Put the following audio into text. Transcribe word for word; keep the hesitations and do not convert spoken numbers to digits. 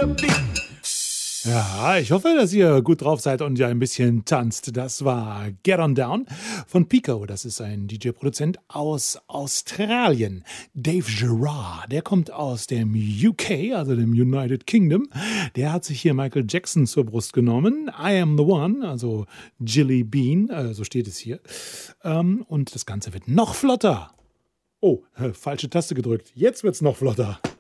Ja, ich hoffe, dass ihr gut drauf seid und ihr ein bisschen tanzt. Das war Get On Down von Pico. Das ist ein D J-Produzent aus Australien. Dave Gerard, der kommt aus dem U K, also dem United Kingdom. Der hat sich hier Michael Jackson zur Brust genommen. I Am The One, also Jilly Bean, äh, so steht es hier. Ähm, und das Ganze wird noch flotter. Oh, äh, falsche Taste gedrückt. Jetzt wird's noch flotter.